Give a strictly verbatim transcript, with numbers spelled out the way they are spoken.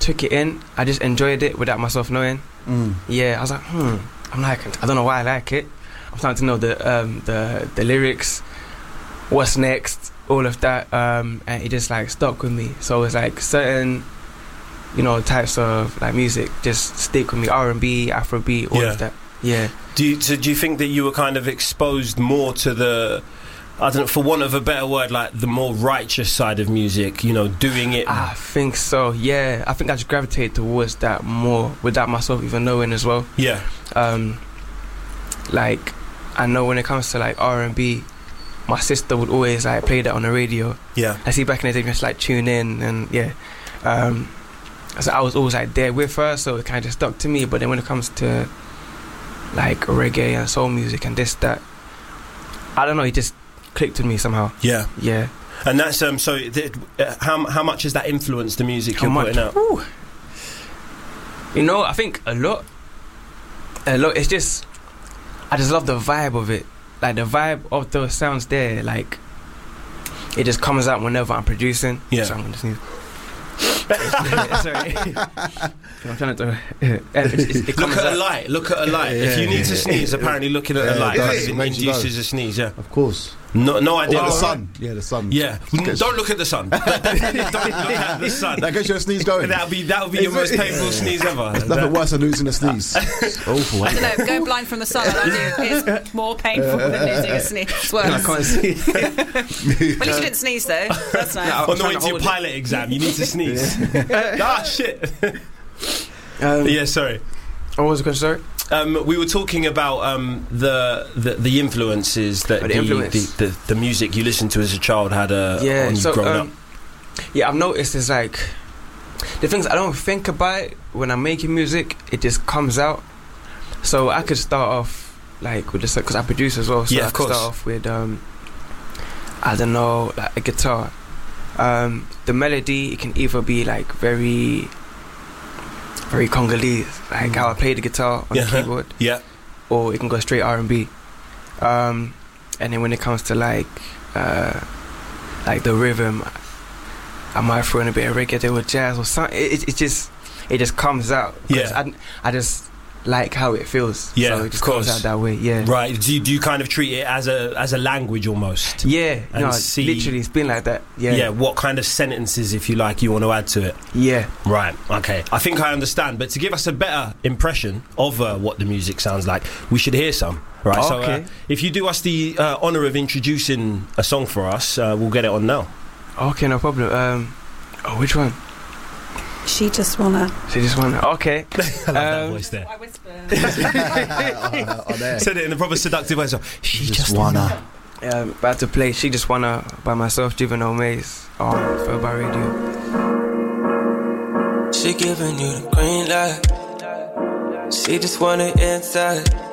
took it in. I just enjoyed it without myself knowing. Mm. Yeah, I was like, hmm, I'm liking it. I don't know why I like it. I'm starting to know the um, the the lyrics, what's next, all of that, um, and it just like stuck with me. So it's like certain, you know, types of like music just stick with me. R and B, Afrobeat, all Yeah. of that. Yeah. Do you, so do you think that you were kind of exposed more to the, I don't know, for want of a better word, like the more righteous side of music, you know, doing it? I think so, yeah. I think I just gravitated towards that more without myself even knowing as well. Yeah. Um, like, I know when it comes to like R and B, my sister would always like play that on the radio. Yeah. I see back in the day, just like tune in and yeah. Um, so I was always like there with her, so it kind of stuck to me. But then when it comes to like reggae and soul music and this, that, I don't know, it just clicked with me somehow. Yeah. Yeah. And that's, um, so th- uh, how, how much has that influenced the music How you're much? putting out? Ooh. You know, I think a lot. A lot. It's just, I just love the vibe of it. Like the vibe of those sounds there, like it just comes out whenever I'm producing. Yeah. So I'm gonna sneeze. Sorry. I'm trying to. It, it, it Look at out. a light. Look at a light. Yeah, if you need to yeah, sneeze, yeah. apparently looking at Yeah, a light it kind does. of It makes you induces know. a sneeze. Yeah. Of course. No, no idea. Or the what- sun. Yeah, the sun. Yeah. Gets- Don't look at the sun. Don't look at the sun. That gets your sneeze going. That'll be that'll be your most painful sneeze ever. There's nothing worse than losing a sneeze. It's awful. I don't know, going blind from the sun, I do, is more painful than losing a sneeze. It's worse. I can't see. Well, at least you didn't sneeze though. That's nice. No, On the trying way to to your hold it. pilot exam, you need to sneeze. Ah, shit. Um, Yeah, sorry. What was the question? Sorry. Um, we were talking about um, the, the the influences that Oh, the, the influence. the, the the music you listened to as a child had uh, Yeah. on you So growing um, yeah, I've noticed it's like the things I don't think about it when I'm making music. It just comes out. So I could start off like with this because I produce as well. So Yeah, I of could course. start off with um, I don't know, like a guitar. Um, the melody, it can either be like very, very Congolese, like how I play the guitar on Yeah. the keyboard, Yeah. or it can go straight R and B. Um, and then when it comes to like, uh, like the rhythm, I might throw in a bit of reggae or jazz or something. It, it, it just, it just comes out. 'Cause Yeah. I, I just like how it feels. Yeah, so it just of course. comes out that way. Yeah. Right. Do you, do you kind of treat it as a as a language almost? Yeah. And No, see- literally, it's been like that. Yeah. Yeah. What kind of sentences, if you like, you want to add to it? Yeah. Right, okay. I think I understand, but to give us a better impression of uh, what the music sounds like, we should hear some. Right, so uh, Okay. if you do us the uh, honour of introducing a song for us, uh, we'll get it on now. Okay, no problem. Um, oh, which one? She just wanna. So this one. Okay. I love that Um, voice there. I whisper. Oh, there. Said it in a proper seductive way. So, she Just just wanna. Um, about to play She Just Wanna by myself, Juvenile Maze on Furby Radio. She giving you the green light. She just want it inside.